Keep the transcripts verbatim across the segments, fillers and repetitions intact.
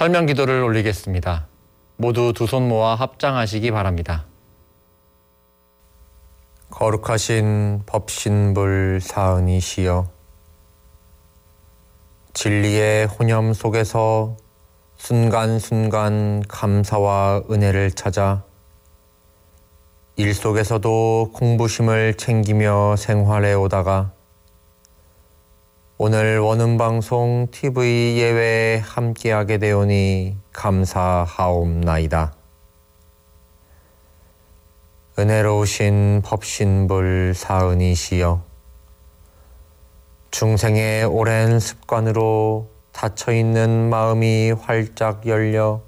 설명 기도를 올리겠습니다. 모두 두 손 모아 합장하시기 바랍니다. 거룩하신 법신불 사은이시여, 진리의 혼념 속에서 순간순간 감사와 은혜를 찾아 일 속에서도 공부심을 챙기며 생활해 오다가 오늘 원음방송 티비 예외에 함께하게 되오니 감사하옵나이다. 은혜로우신 법신불 사은이시여, 중생의 오랜 습관으로 닫혀있는 마음이 활짝 열려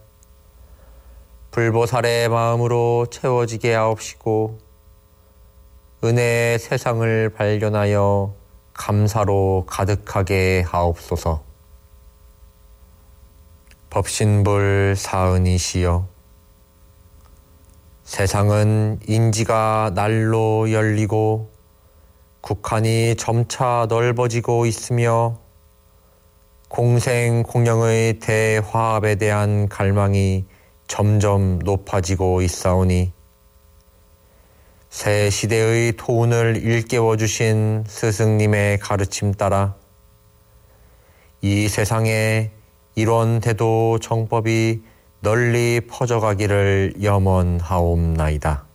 불보살의 마음으로 채워지게 하옵시고 은혜의 세상을 발견하여 감사로 가득하게 하옵소서. 법신불 사은이시여, 세상은 인지가 날로 열리고 국한이 점차 넓어지고 있으며 공생공령의 대화합에 대한 갈망이 점점 높아지고 있사오니 새 시대의 토운을 일깨워 주신 스승님의 가르침 따라 이 세상에 이런 대도 정법이 널리 퍼져가기를 염원하옵나이다.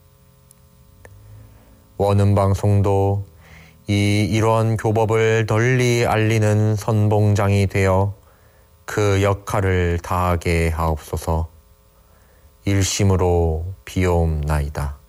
원음방송도 이 일원 교법을 널리 알리는 선봉장이 되어 그 역할을 다하게 하옵소서. 일심으로 비옵나이다.